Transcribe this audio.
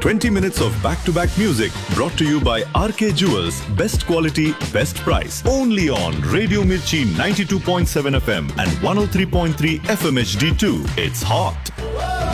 20 minutes of back-to-back music brought to you by RK Jewels. Best quality, best price. Only on Radio Mirchi 92.7 FM and 103.3 FM HD2. It's hot.